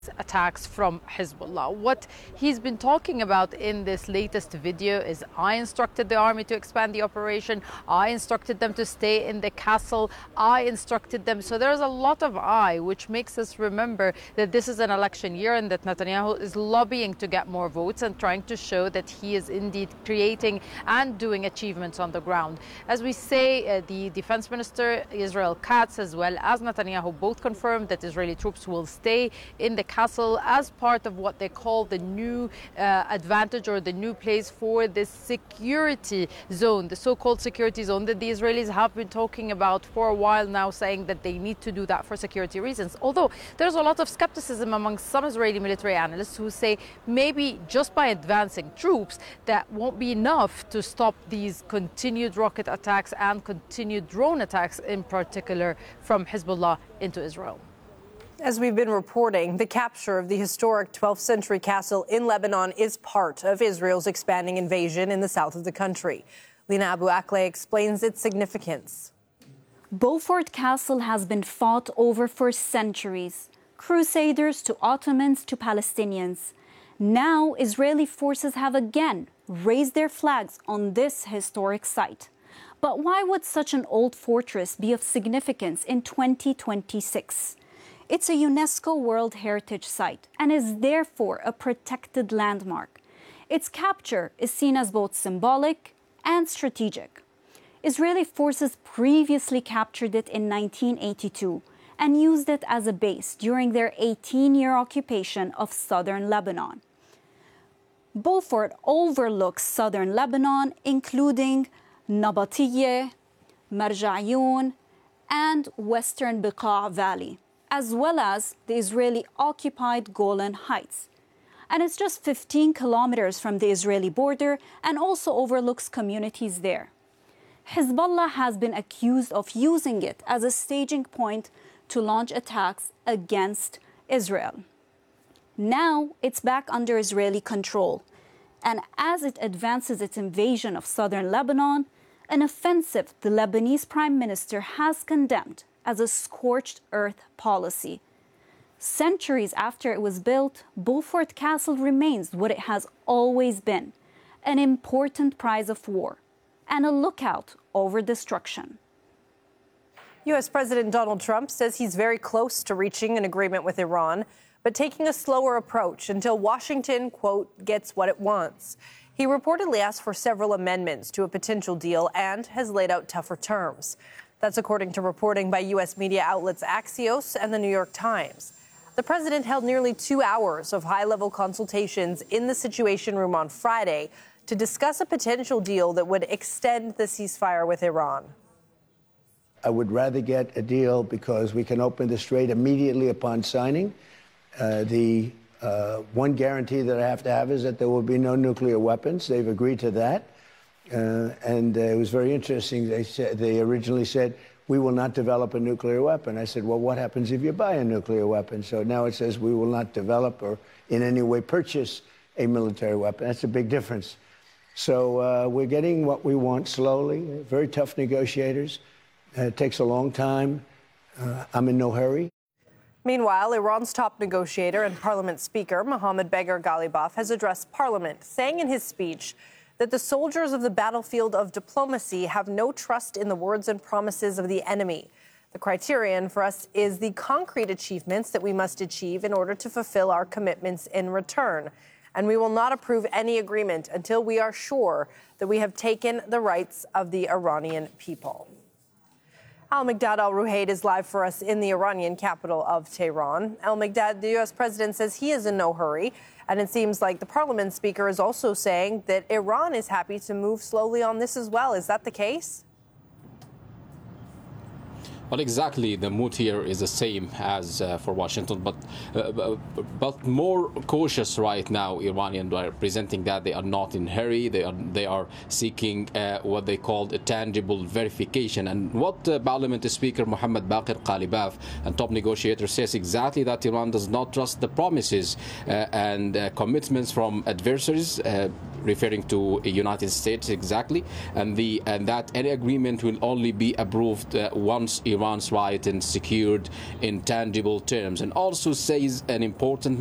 attacks from Hezbollah. What he's been talking about in this latest video is, I instructed the army to expand the operation, I instructed them to stay in the castle, I instructed them. So there's a lot of I, which makes us remember that this is an election year and that Netanyahu is lobbying to get more votes and trying to show that he is indeed creating and doing achievements on the ground. As we say, the defense minister Israel Katz as well as Netanyahu both confirmed that Israeli troops will stay in the castle as part of what they call the new advantage, or the new place for the security zone, the so-called security zone that the Israelis have been talking about for a while now, saying that they need to do that for security reasons. Although there's a lot of skepticism among some Israeli military analysts who say maybe just by advancing troops that won't be enough to stop these continued rocket attacks and continued drone attacks, in particular from Hezbollah into Israel. As we've been reporting, the capture of the historic 12th century castle in Lebanon is part of Israel's expanding invasion in the south of the country. Lina Abu Akleh explains its significance. Beaufort Castle has been fought over for centuries. Crusaders to Ottomans to Palestinians. Now, Israeli forces have again raised their flags on this historic site. But why would such an old fortress be of significance in 2026? It's a UNESCO World Heritage Site and is therefore a protected landmark. Its capture is seen as both symbolic and strategic. Israeli forces previously captured it in 1982 and used it as a base during their 18-year occupation of southern Lebanon. Beaufort overlooks southern Lebanon, including Nabatiyeh, Marja'yun, and western Beqa Valley, as well as the Israeli-occupied Golan Heights. And it's just 15 kilometers from the Israeli border and also overlooks communities there. Hezbollah has been accused of using it as a staging point to launch attacks against Israel. Now it's back under Israeli control. And as it advances its invasion of southern Lebanon, an offensive the Lebanese Prime Minister has condemned as a scorched earth policy. Centuries after it was built, Beaufort Castle remains what it has always been, an important prize of war and a lookout over destruction. U.S. President Donald Trump says he's very close to reaching an agreement with Iran, but taking a slower approach until Washington, quote, gets what it wants. He reportedly asked for several amendments to a potential deal and has laid out tougher terms. That's according to reporting by U.S. media outlets Axios and the New York Times. The president held nearly 2 hours of high-level consultations in the Situation Room on Friday to discuss a potential deal that would extend the ceasefire with Iran. I would rather get a deal because we can open the strait immediately upon signing. The one guarantee that I have to have is that there will be no nuclear weapons. They've agreed to that. And it was very interesting. They originally said, we will not develop a nuclear weapon. I said, well, what happens if you buy a nuclear weapon? So now it says we will not develop or in any way purchase a military weapon. That's a big difference. So we're getting what we want slowly. Very tough negotiators. It takes a long time. I'm in no hurry. Meanwhile, Iran's top negotiator and parliament speaker, Mohammad Bagher Ghalibaf, has addressed parliament, saying in his speech that the soldiers of the battlefield of diplomacy have no trust in the words and promises of the enemy. The criterion for us is the concrete achievements that we must achieve in order to fulfill our commitments in return. And we will not approve any agreement until we are sure that we have taken the rights of the Iranian people. Al-Mikdad al-Ruhayd is live for us in the Iranian capital of Tehran. Al-Mikdad, the U.S. president says he is in no hurry, and it seems like the parliament speaker is also saying that Iran is happy to move slowly on this as well. Is that the case? Well, exactly. The mood here is the same as for Washington, but more cautious right now. Iranians are presenting that they are not in hurry. They are seeking what they called a tangible verification. And what Parliament Speaker Mohammad Bagher Ghalibaf and top negotiator says exactly that Iran does not trust the promises and commitments from adversaries. referring to United States exactly, and that any agreement will only be approved once Iran's right and secured in tangible terms, and also says an important